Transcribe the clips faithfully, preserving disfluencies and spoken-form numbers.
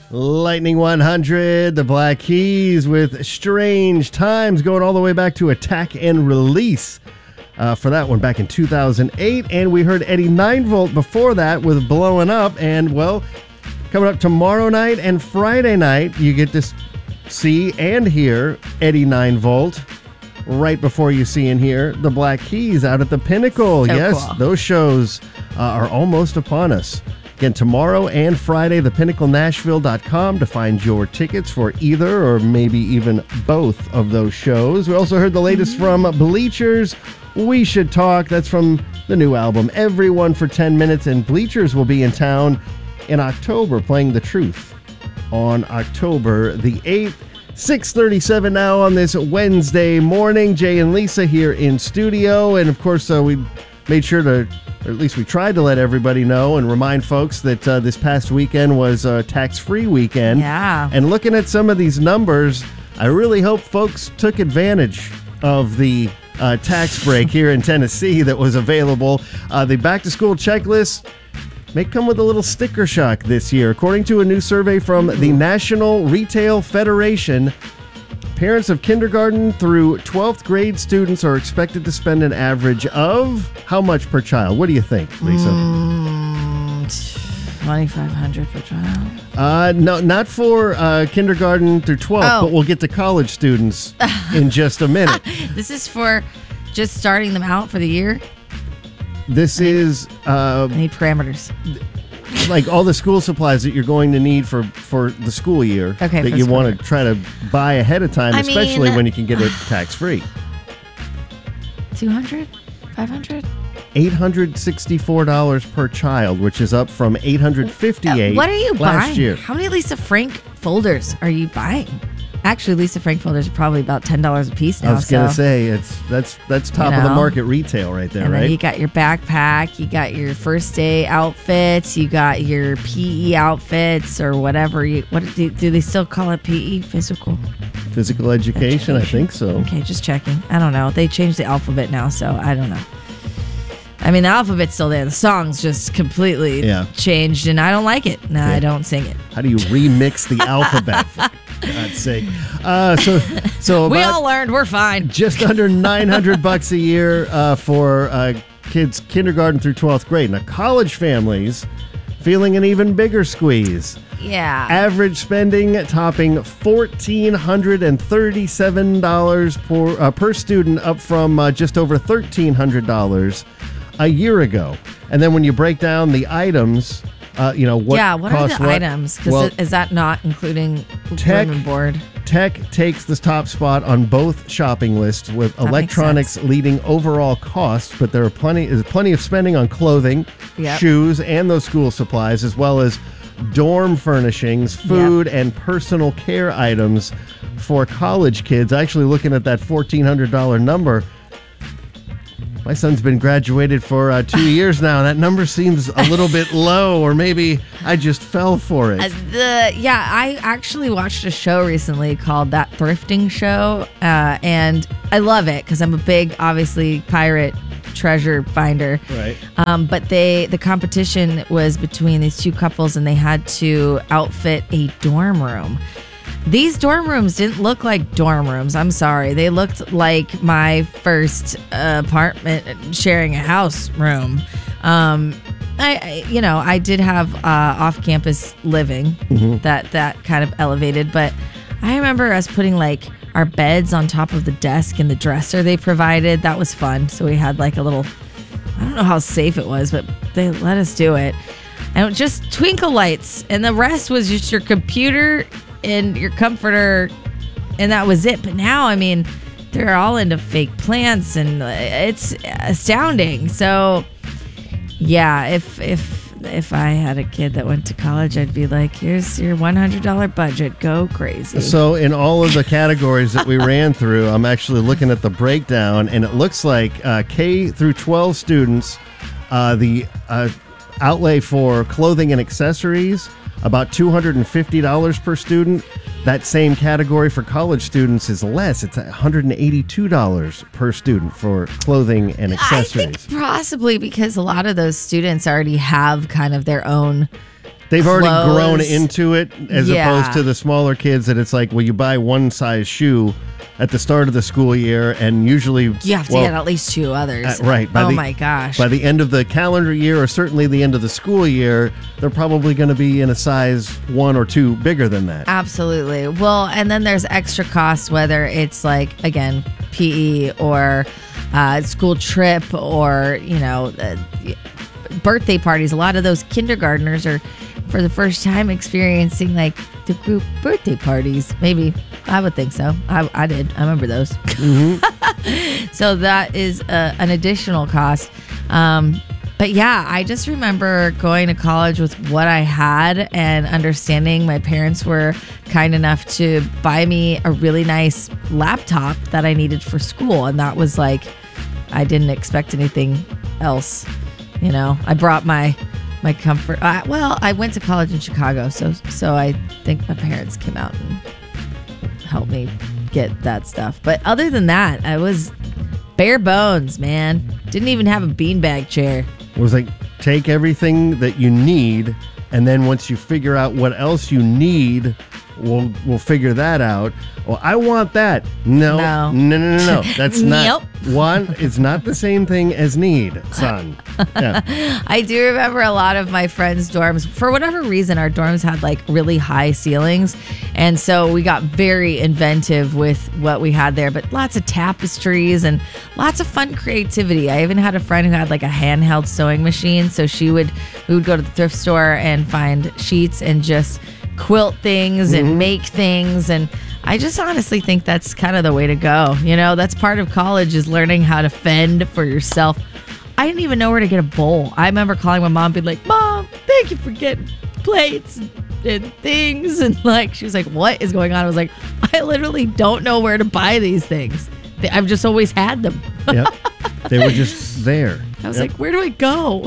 Lightning one hundred, the Black Keys with Strange Times, going all the way back to Attack and Release uh, for that one back in two thousand eight. And we heard Eddie nine volt before that with Blowing Up. And, well, coming up tomorrow night and Friday night, you get to see and hear Eddie nine volt right before you see and hear the Black Keys out at the Pinnacle. So yes, cool. Those shows uh, are almost upon us. Again, tomorrow and Friday, the pinnacle nashville dot com to find your tickets for either or maybe even both of those shows. We also heard the latest from Bleachers, We Should Talk. That's from the new album, Everyone for ten minutes. And Bleachers will be in town in October playing The Truth on October the eighth. six thirty-seven now on this Wednesday morning. Jay and Lisa here in studio. And, of course, uh, we made sure to... or at least we tried to let everybody know and remind folks that uh, this past weekend was a tax-free weekend. Yeah. And looking at some of these numbers, I really hope folks took advantage of the uh, tax break here in Tennessee that was available. Uh, the back-to-school checklist may come with a little sticker shock this year. According to a new survey from the National Retail Federation, parents of kindergarten through twelfth grade students are expected to spend an average of how much per child? What do you think, Lisa? Mm, twenty-five hundred per child. Uh, no, not for uh, kindergarten through twelfth, Oh. but we'll get to college students in just a minute. This is for just starting them out for the year. This is uh, I need parameters. like all the school supplies that you're going to need for, for the school year Okay, that for you school want year. to try to buy ahead of time, I especially mean- when you can get it tax-free. two hundred? five hundred? eight hundred sixty-four dollars per child, which is up from eight hundred fifty-eight dollars What are you last buying? year. How many Lisa Frank folders are you buying? Actually, Lisa Frank folders are probably about ten dollars a piece now. I was gonna so. say it's that's that's top You of the know? market retail right there, And then right? you got your backpack, you got your first day outfits, you got your P E outfits or whatever. You what do, do they still call it? P E, physical? Physical education, I think so. Okay, just checking. I don't know. They changed the alphabet now, so I don't know. I mean, the alphabet's still there. The song's just completely Yeah. changed, and I don't like it. No, Yeah. I don't sing it. How do you remix the alphabet? For God's sake! Uh, so so We about all learned. We're fine. just under nine hundred bucks a year uh, for uh, kids kindergarten through twelfth grade. Now, college families feeling an even bigger squeeze. Yeah. Average spending topping one thousand four hundred thirty-seven dollars per, uh, per student, up from uh, just over one thousand three hundred dollars a year ago. And then when you break down the items, uh, you know, what yeah, what are costs the what? items? Because Well, is that not including Tech- room and board? Tech takes the top spot on both shopping lists, with That makes electronics sense. leading overall costs, but there are plenty is plenty of spending on clothing, Yep. shoes, and those school supplies, as well as dorm furnishings, food, and personal care items for college kids. Actually, looking at that fourteen hundred dollars number, my son's been graduated for uh, two years now. That number seems a little bit low, or maybe I just fell for it. Uh, the yeah, I actually watched a show recently called That Thrifting Show, uh, and I love it because I'm a big, obviously, pirate treasure finder. Right. Um, but they the competition was between these two couples, and they had to outfit a dorm room. These dorm rooms didn't look like dorm rooms. I'm sorry. They looked like my first uh, apartment sharing a house room. Um, I, I, you know, I did have uh, off-campus living that that kind of elevated, but I remember us putting like our beds on top of the desk and the dresser they provided. That was fun. So we had like a little, I don't know how safe it was, but they let us do it. And just twinkle lights, and the rest was just your computer and your comforter, and that was it. But now, I mean, they're all into fake plants, and it's astounding. So, yeah, if if if I had a kid that went to college, I'd be like, here's your one hundred dollars budget. Go crazy. So in all of the categories that we ran through, I'm actually looking at the breakdown, and it looks like uh, K through twelve students, uh, the uh, outlay for clothing and accessories, about two hundred fifty dollars per student. That same category for college students is less. It's one hundred eighty-two dollars per student for clothing and I accessories. think possibly because a lot of those students already have kind of their own They've already clothes. grown into it as Yeah. opposed to the smaller kids that it's like, well, you buy one size shoe at the start of the school year, and usually You have to well, get at least two others. Uh, right. By oh the, my gosh. By the end of the calendar year, or certainly the end of the school year, they're probably going to be in a size one or two bigger than that. Absolutely. Well, and then there's extra costs, whether it's like, again, P E or uh, school trip or, you know, uh, birthday parties. A lot of those kindergartners are, for the first time, experiencing like the group birthday parties. Maybe. I would think so. I, I did. I remember those. Mm-hmm. So that is uh, an additional cost. Um, but yeah, I just remember going to college with what I had and understanding my parents were kind enough to buy me a really nice laptop that I needed for school. And that was like, I didn't expect anything else. You know, I brought my my comfort. Uh, well, I went to college in Chicago, so so I think my parents came out and helped me get that stuff. But other than that, I was bare bones, man. Didn't even have a beanbag chair. It was like, take everything that you need, and then once you figure out what else you need, we'll we'll figure that out. Well, I want that. No, No. no, no, no, no. That's not Nope. one. It's not the same thing as need, son. Yeah. I do remember a lot of my friends' dorms. For whatever reason, our dorms had like really high ceilings. And so we got very inventive with what we had there, but lots of tapestries and lots of fun creativity. I even had a friend who had like a handheld sewing machine. So she would, we would go to the thrift store and find sheets and just quilt things and make things. And I just honestly think that's kind of the way to go. You know, that's part of college, is learning how to fend for yourself. I didn't even know where to get a bowl. I remember calling my mom, being like, "Mom, thank you for getting plates and, and things." And like, she was like, "What is going on?" I was like, "I literally don't know where to buy these things. They- I've just always had them." Yep. They were just there. I was Yep. like, "Where do I go?"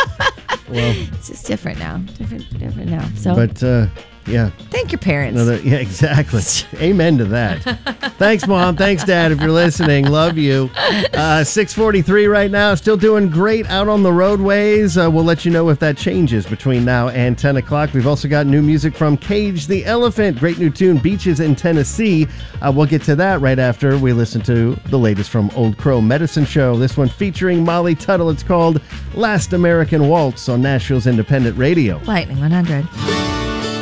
well, It's just different now. Different, different now. So but uh, yeah. thank your parents. Another, yeah, exactly. Amen to that. Thanks, Mom. Thanks, Dad, if you're listening. Love you. Uh, six forty-three right now. Still doing great out on the roadways. Uh, we'll let you know if that changes between now and ten o'clock. We've also got new music from Cage the Elephant. Great new tune, Beaches in Tennessee. Uh, we'll get to that right after we listen to the latest from Old Crow Medicine Show. This one featuring Molly Tuttle. It's called Last American Waltz on Nashville's Independent Radio. Lightning one hundred.